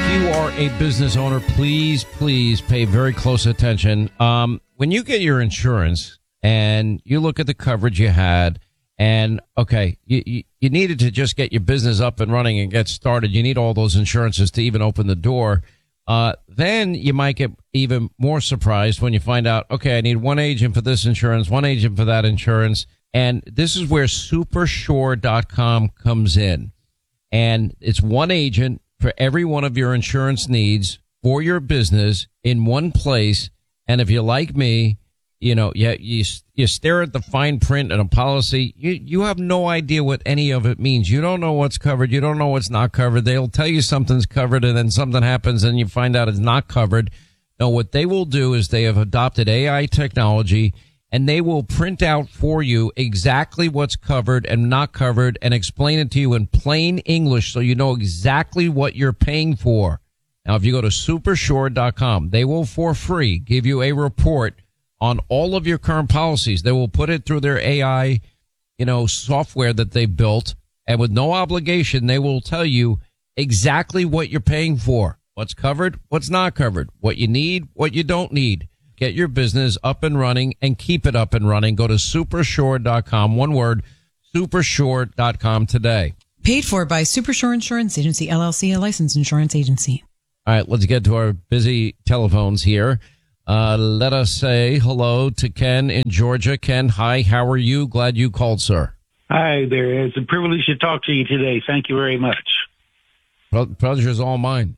you are a business owner, please pay very close attention. When you get your insurance and you look at the coverage you had, and okay, you needed to just get your business up and running and get started. You need all those insurances to even open the door. Then you might get even more surprised when you find out, okay, I need one agent for this insurance, one agent for that insurance. And this is where Supersure.com comes in. And it's one agent for every one of your insurance needs for your business in one place. And if you're like me, you know, you stare at the fine print in a policy. You have no idea what any of it means. You don't know what's covered. You don't know what's not covered. They'll tell you something's covered and then something happens and you find out it's not covered. No, what they will do is they have adopted AI technology and they will print out for you exactly what's covered and not covered and explain it to you in plain English so you know exactly what you're paying for. Now, if you go to Supersure.com, they will for free give you a report on all of your current policies. They will put it through their AI, software that they built, and with no obligation, they will tell you exactly what you're paying for, what's covered, what's not covered, what you need, what you don't need. Get your business up and running and keep it up and running. Go to Supersure.com, one word, Supersure.com today. Paid for by Supersure Insurance Agency, LLC, a licensed insurance agency. All right, let's get to our busy telephones here. Let us say hello to Ken in Georgia. Ken, hi, how are you? Glad you called, sir. Hi there. It's a privilege to talk to you today. Thank you very much. Pleasure's all mine.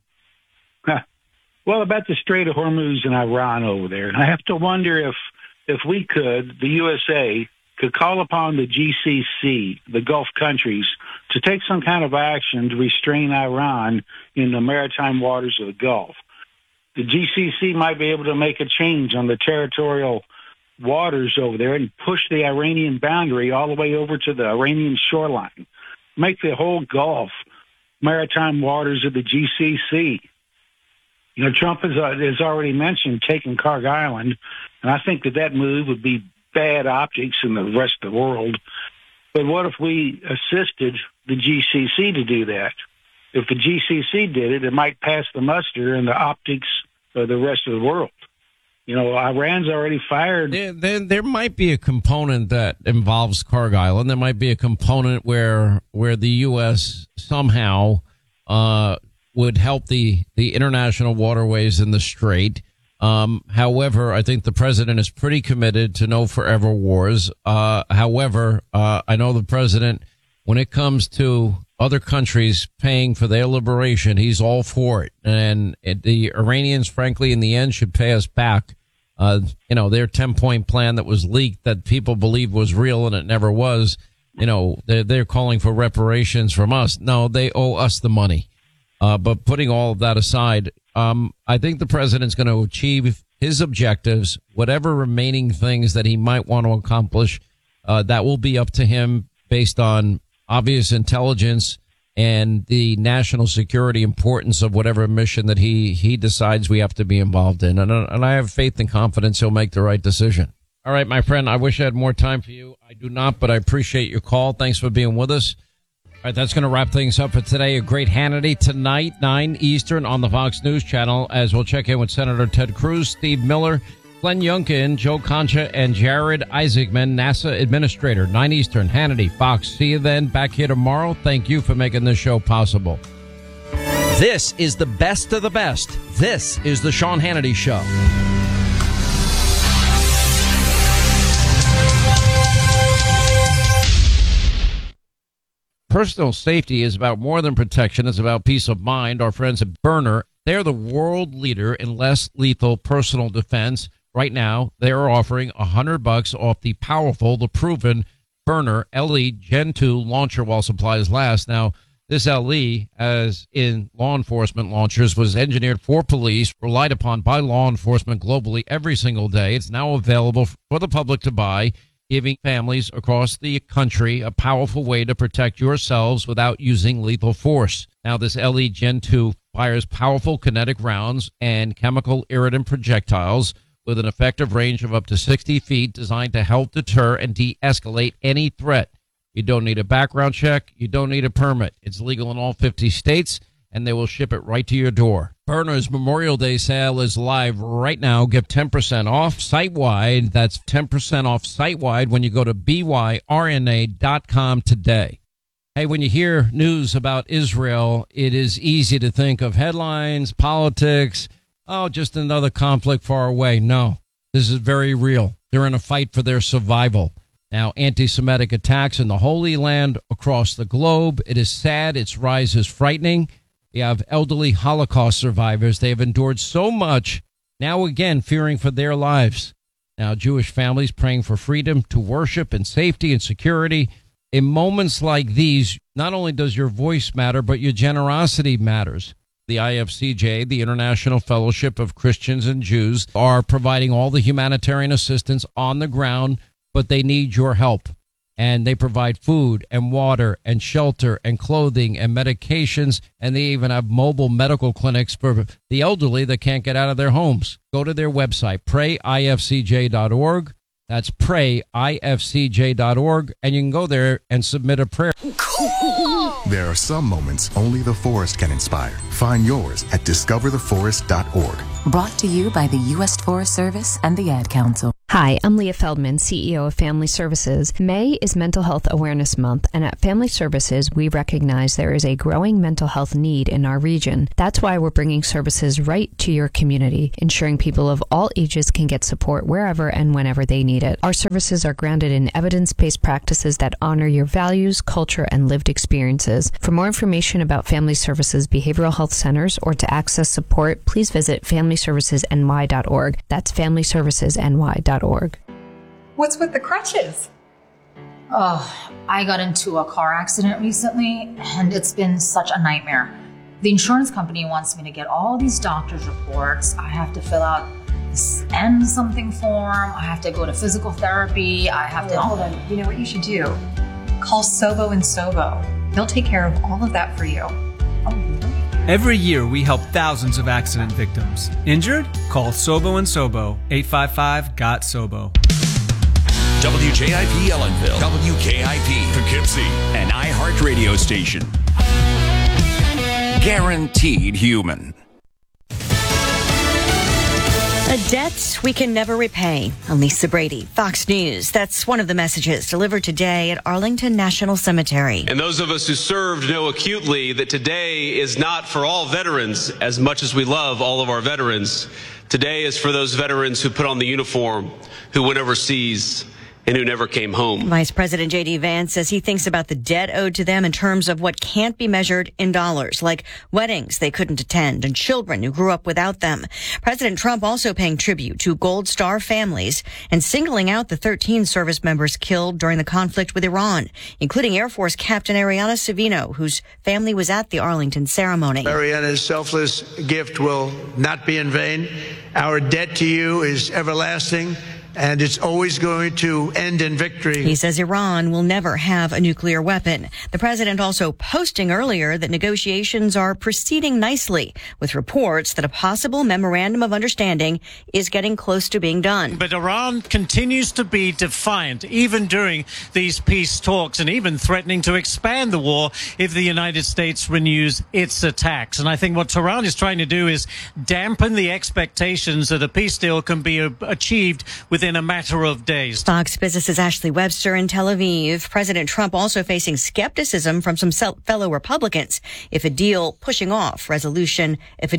Well, about the Strait of Hormuz and Iran over there, I have to wonder if we could, the USA, could call upon the GCC, the Gulf countries, to take some kind of action to restrain Iran in the maritime waters of the Gulf. The GCC might be able to make a change on the territorial waters over there and push the Iranian boundary all the way over to the Iranian shoreline. Make the whole Gulf maritime waters of the GCC. Trump has already mentioned taking Carg Island, and I think that move would be bad optics in the rest of the world. But what if we assisted the GCC to do that? If the GCC did it, it might pass the muster in the optics of the rest of the world. Iran's already fired. There might be a component that involves Carg Island. There might be a component where the U.S. somehow would help the international waterways in the Strait. However, I think the president is pretty committed to no forever wars. However, I know the president, when it comes to other countries paying for their liberation, he's all for it. And the Iranians, frankly, in the end, should pay us back. Their 10-point plan that was leaked that people believed was real and it never was. They're calling for reparations from us. No, they owe us the money. But putting all of that aside, I think the president's going to achieve his objectives, whatever remaining things that he might want to accomplish. That will be up to him based on obvious intelligence and the national security importance of whatever mission that he decides we have to be involved in. And I have faith and confidence he'll make the right decision. All right, my friend, I wish I had more time for you. I do not, but I appreciate your call. Thanks for being with us. All right, that's going to wrap things up for today. A great Hannity tonight, 9 Eastern on the Fox News Channel, as we'll check in with Senator Ted Cruz, Steve Miller, Glenn Youngkin, Joe Concha, and Jared Isaacman, NASA Administrator, 9 Eastern, Hannity, Fox. See you then. Back here tomorrow. Thank you for making this show possible. This is the best of the best. This is the Sean Hannity Show. Personal safety is about more than protection. It's about peace of mind. Our friends at Byrna, they're the world leader in less lethal personal defense. Right now, they are offering $100 off the powerful, the proven Byrna LE Gen 2 launcher while supplies last. Now, this LE, as in law enforcement launchers, was engineered for police, relied upon by law enforcement globally every single day. It's now available for the public to buy, giving families across the country a powerful way to protect yourselves without using lethal force. Now, this LE Gen 2 fires powerful kinetic rounds and chemical irritant projectiles with an effective range of up to 60 feet, designed to help deter and de-escalate any threat. You don't need a background check. You don't need a permit. It's legal in all 50 states, and they will ship it right to your door. Byrna's Memorial Day sale is live right now. Get 10% off site-wide. That's 10% off site-wide when you go to byrna.com today. Hey, when you hear news about Israel, it is easy to think of headlines, politics, just another conflict far away. No, this is very real. They're in a fight for their survival. Now, anti-Semitic attacks in the Holy Land across the globe. It is sad. Its rise is frightening. You have elderly Holocaust survivors. They have endured so much, now again fearing for their lives. Now, Jewish families praying for freedom to worship in safety and security. In moments like these, not only does your voice matter, but your generosity matters. The IFCJ, the International Fellowship of Christians and Jews, are providing all the humanitarian assistance on the ground, but they need your help. And they provide food and water and shelter and clothing and medications, and they even have mobile medical clinics for the elderly that can't get out of their homes. Go to their website, prayifcj.org. That's prayifcj.org, and you can go there and submit a prayer. There are some moments only the forest can inspire. Find yours at discovertheforest.org. Brought to you by the U.S. Forest Service and the Ad Council. Hi, I'm Leah Feldman, CEO of Family Services. May is Mental Health Awareness Month, and at Family Services, we recognize there is a growing mental health need in our region. That's why we're bringing services right to your community, ensuring people of all ages can get support wherever and whenever they need it. Our services are grounded in evidence-based practices that honor your values, culture, and lived experiences. For more information about Family Services Behavioral Health Centers or to access support, please visit FamilyServicesNY.org. That's FamilyServicesNY.org. What's with the crutches? Oh, I got into a car accident recently, and it's been such a nightmare. The insurance company wants me to get all these doctor's reports. I have to fill out this N something form. I have to go to physical therapy. I have to... Hold on. You know what you should do? Call Sobo and Sobo. They'll take care of all of that for you. Oh, really? Every year, we help thousands of accident victims. Injured? Call Sobo and Sobo, 855-GOT-SOBO. WJIP Ellenville, WKIP Poughkeepsie, an iHeart radio station. Guaranteed human. A debt we can never repay. I'm Lisa Brady, Fox News. That's one of the messages delivered today at Arlington National Cemetery. And those of us who served know acutely that today is not for all veterans as much as we love all of our veterans. Today is for those veterans who put on the uniform, who went overseas, and who never came home. Vice President J.D. Vance says he thinks about the debt owed to them in terms of what can't be measured in dollars, like weddings they couldn't attend and children who grew up without them. President Trump also paying tribute to Gold Star families and singling out the 13 service members killed during the conflict with Iran, including Air Force Captain Ariana Savino, whose family was at the Arlington ceremony. Ariana's selfless gift will not be in vain. Our debt to you is everlasting, and it's always going to end in victory. He says Iran will never have a nuclear weapon. The president also posting earlier that negotiations are proceeding nicely, with reports that a possible memorandum of understanding is getting close to being done. But Iran continues to be defiant, even during these peace talks, and even threatening to expand the war if the United States renews its attacks. And I think what Tehran is trying to do is dampen the expectations that a peace deal can be achieved within a matter of days. Fox Business's Ashley Webster in Tel Aviv. President Trump also facing skepticism from some fellow Republicans if a deal pushes off resolution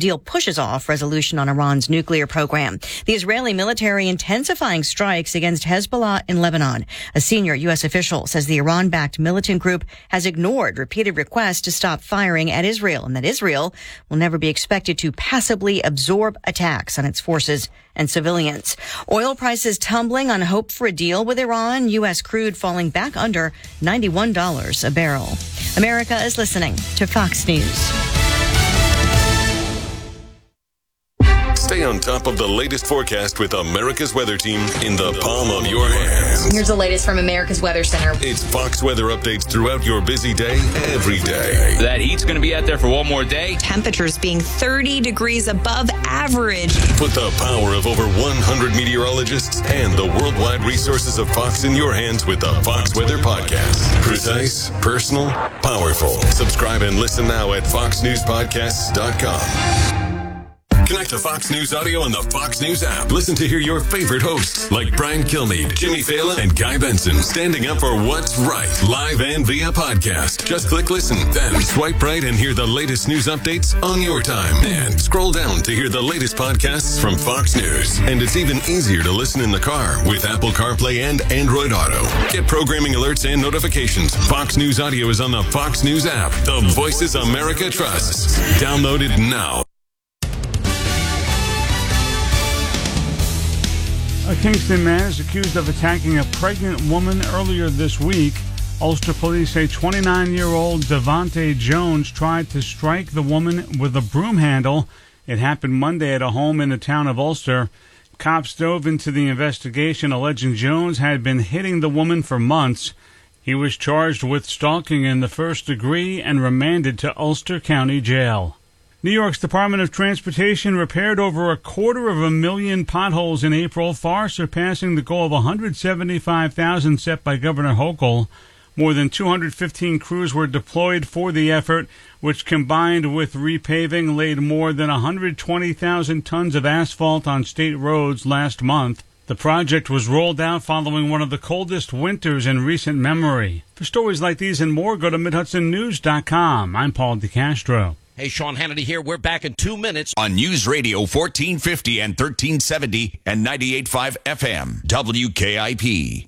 on Iran's nuclear program. The Israeli military intensifying strikes against Hezbollah in Lebanon. A senior U.S. official says the Iran-backed militant group has ignored repeated requests to stop firing at Israel, and that Israel will never be expected to passively absorb attacks on its forces and civilians. Oil prices tumbling on hope for a deal with Iran. U.S. crude falling back under $91 a barrel. America is listening to Fox News. Stay Stay on top of the latest forecast with America's Weather Team in the palm of your hands. Here's the latest from America's Weather Center. It's Fox weather updates throughout your busy day, every day. That heat's going to be out there for one more day. Temperatures being 30 degrees above average. Put the power of over 100 meteorologists and the worldwide resources of Fox in your hands with the Fox Weather Podcast. Precise, personal, powerful. Subscribe and listen now at foxnewspodcasts.com. Connect to Fox News Audio on the Fox News app. Listen to hear your favorite hosts like Brian Kilmeade, Jimmy Fallon, and Guy Benson standing up for what's right, live and via podcast. Just click listen, then swipe right and hear the latest news updates on your time. And scroll down to hear the latest podcasts from Fox News. And it's even easier to listen in the car with Apple CarPlay and Android Auto. Get programming alerts and notifications. Fox News Audio is on the Fox News app. The voices America trusts. Download it now. A Kingston man is accused of attacking a pregnant woman earlier this week. Ulster police say 29-year-old Devontae Jones tried to strike the woman with a broom handle. It happened Monday at a home in the town of Ulster. Cops dove into the investigation, alleging Jones had been hitting the woman for months. He was charged with stalking in the first degree and remanded to Ulster County Jail. New York's Department of Transportation repaired over 250,000 potholes in April, far surpassing the goal of 175,000 set by Governor Hochul. More than 215 crews were deployed for the effort, which combined with repaving laid more than 120,000 tons of asphalt on state roads last month. The project was rolled out following one of the coldest winters in recent memory. For stories like these and more, go to MidHudsonNews.com. I'm Paul DeCastro. Hey, Sean Hannity here. We're back in 2 minutes. On News Radio 1450 and 1370 and 98.5 FM, WKIP.